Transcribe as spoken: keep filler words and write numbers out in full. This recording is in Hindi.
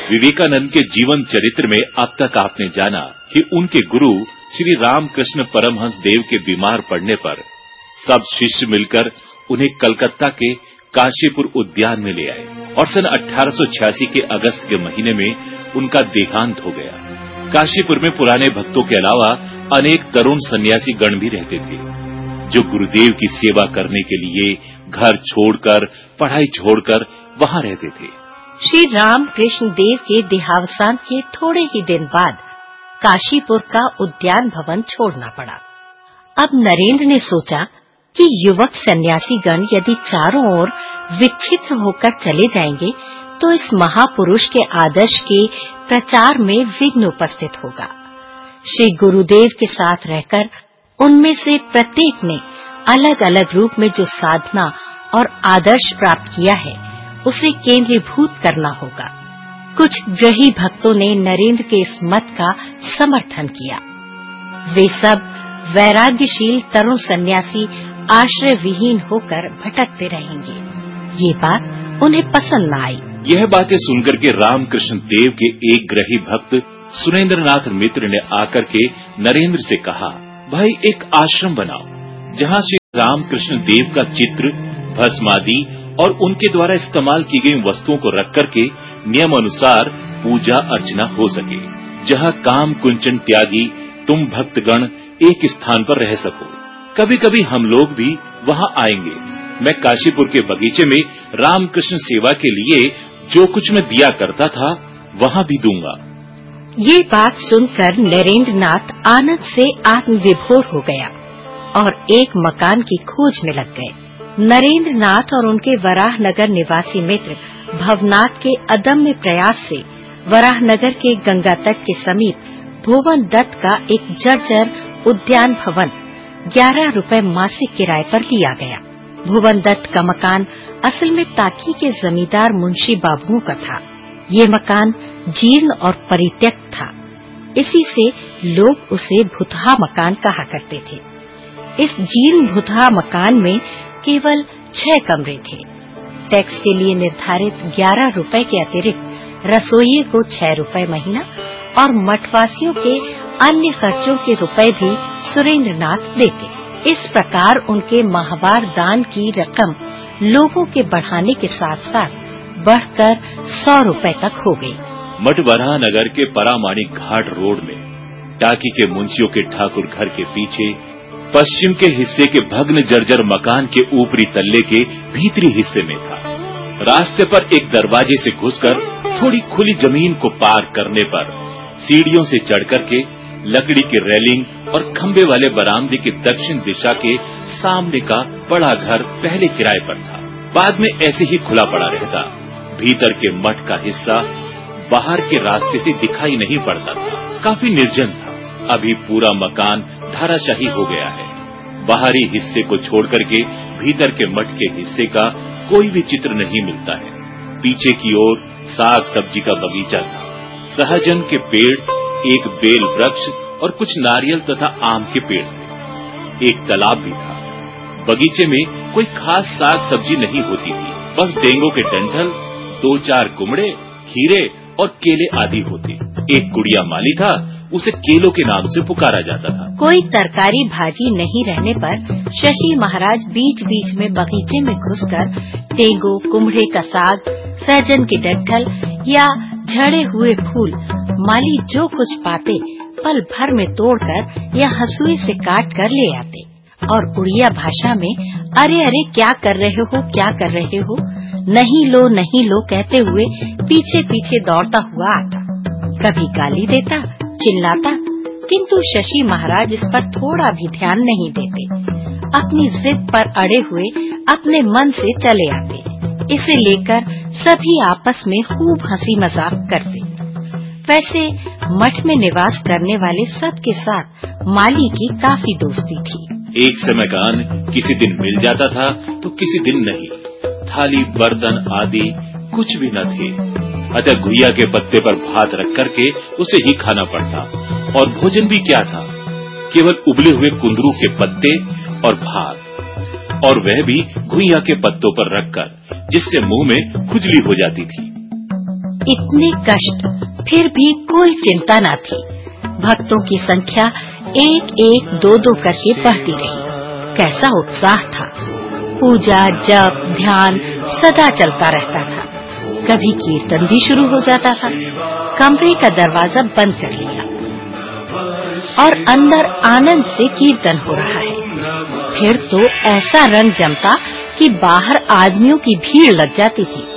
विवेकानंद के जीवन चरित्र में अब तक आपने जाना कि उनके गुरु श्री रामकृष्ण परमहंस देव के बीमार पड़ने पर सब शिष्य मिलकर उन्हें कलकत्ता के काशीपुर उद्यान में ले आए और सन अठारह सौ छियासी के अगस्त के महीने में उनका देहांत हो गया। काशीपुर में पुराने भक्तों के अलावा अनेक तरुण सन्यासी गण भी रहते थे, जो गुरुदेव की सेवा करने के लिए घर छोड़कर, पढ़ाई छोड़कर वहां रहते थे। श्री रामकृष्ण देव के देहावसान के थोड़े ही दिन बाद काशीपुर का उद्यान भवन छोड़ना पड़ा। अब नरेंद्र ने सोचा कि युवक सन्यासी गण यदि चारों ओर विच्छिन्न होकर चले जाएंगे तो इस महापुरुष के आदर्श के प्रचार में विघ्न उपस्थित होगा। श्री गुरुदेव के साथ रहकर उनमें से प्रत्येक ने अलग अलग रूप में जो साधना और आदर्श प्राप्त किया है उसे केंद्रीभूत करना होगा। कुछ ग्रही भक्तों ने नरेंद्र के इस मत का समर्थन किया। वे सब वैराग्यशील तरुण सन्यासी आश्रय विहीन होकर भटकते रहेंगे। ये बात उन्हें पसंद न आई। यह बातें सुनकर के रामकृष्ण देव के एक ग्रही भक्त सुरेंद्रनाथ मित्र ने आकर के नरेंद्र से कहा, भाई एक आश्रम बनाओ जहाँ श्री रामकृष्ण देव का चित्र, भस्मादि और उनके द्वारा इस्तेमाल की गई वस्तुओं को रख करके नियम अनुसार पूजा अर्चना हो सके, जहाँ काम कुंचन त्यागी तुम भक्तगण एक स्थान पर रह सको। कभी कभी हम लोग भी वहाँ आएंगे। मैं काशीपुर के बगीचे में रामकृष्ण सेवा के लिए जो कुछ मैं दिया करता था वहाँ भी दूंगा। ये बात सुनकर नरेंद्र नाथ आनंद से आत्मविभोर हो गया और एक मकान की खोज में लग गए। नरेंद्र नाथ और उनके वराहनगर निवासी मित्र भवनाथ के अदम्य प्रयास से वराहनगर के गंगा तट के समीप भुवन दत्त का एक जर्जर उद्यान भवन ग्यारह रुपए मासिक किराए पर लिया गया। भुवन दत्त का मकान असल में ताकी के जमींदार मुंशी बाबुओं का था। ये मकान जीर्ण और परित्यक्त था, इसी से लोग उसे भुतहा मकान कहा करते थे। इस जीर्ण भुतहा मकान में केवल छह कमरे थे। टैक्स के लिए निर्धारित ग्यारह रुपए के अतिरिक्त रसोइये को छह रुपए महीना और मठवासियों के अन्य खर्चों के रुपए भी सुरेंद्रनाथ देते। इस प्रकार उनके माहवार दान की रकम लोगों के बढ़ाने के साथ साथ बढ़कर सौ रुपए तक हो गई। मठवरा नगर के परामाणिक घाट रोड में टाकी के मुंशियों के ठाकुर घर के पीछे पश्चिम के हिस्से के भग्न जर्जर मकान के ऊपरी तल्ले के भीतरी हिस्से में था। रास्ते पर एक दरवाजे से घुसकर थोड़ी खुली जमीन को पार करने पर सीढ़ियों से चढ़कर के लकड़ी की रेलिंग और खंबे वाले बरामदे की दक्षिण दिशा के सामने का बड़ा घर पहले किराए पर था। बाद में ऐसे ही खुला पड़ा रहता। भीतर के मठ का हिस्सा बाहर के रास्ते से दिखाई नहीं पड़ता था, काफी निर्जन था। अभी पूरा मकान धराशाही हो गया है। बाहरी हिस्से को छोड़कर के भीतर के मठ के हिस्से का कोई भी चित्र नहीं मिलता है। पीछे की ओर साग सब्जी का बगीचा था, सहजन के पेड़, एक बेल वृक्ष और कुछ नारियल तथा आम के पेड़ थे। एक तालाब भी था। बगीचे में कोई खास साग सब्जी नहीं होती थी, बस डेंगो के डंठल, दो चार कुमड़े, खीरे और केले आदि होते। एक गुड़िया माली था, उसे केलों के नाम से पुकारा जाता था। कोई तरकारी भाजी नहीं रहने पर शशि महाराज बीच बीच में बगीचे में घुसकर डेंगो, कुमड़े का साग, सहजन के डंठल या झड़े हुए फूल, माली जो कुछ पाते पल भर में तोड़कर या हंसुए से काट कर ले आते और उड़िया भाषा में अरे अरे क्या कर रहे हो, क्या कर रहे हो, नहीं लो नहीं लो कहते हुए पीछे पीछे दौड़ता हुआ आता। कभी गाली देता, चिल्लाता, किंतु शशि महाराज इस पर थोड़ा भी ध्यान नहीं देते। अपनी जिद पर अड़े हुए अपने मन से चले आते। इसे लेकर सभी आपस में खूब हंसी मजाक करते। वैसे मठ में निवास करने वाले सब के साथ माली की काफी दोस्ती थी। एक समय का अन्न किसी दिन मिल जाता था तो किसी दिन नहीं। थाली बर्तन आदि कुछ भी न थे, अतः घुइया के पत्ते पर भात रख करके उसे ही खाना पड़ता। और भोजन भी क्या था, केवल उबले हुए कुंदरू के पत्ते और भात, और वह भी घुइया के पत्तों पर रखकर, जिससे मुंह में खुजली हो जाती थी। इतने कष्ट, फिर भी कोई चिंता न थी। भक्तों की संख्या एक एक दो दो करके बढ़ती रही। कैसा उत्साह था! पूजा, जप, ध्यान सदा चलता रहता था। कभी कीर्तन भी शुरू हो जाता था। कमरे का दरवाजा बंद कर लिया और अंदर आनंद से कीर्तन हो रहा है। फिर तो ऐसा रंग जमता कि बाहर आदमियों की भीड़ लग जाती थी।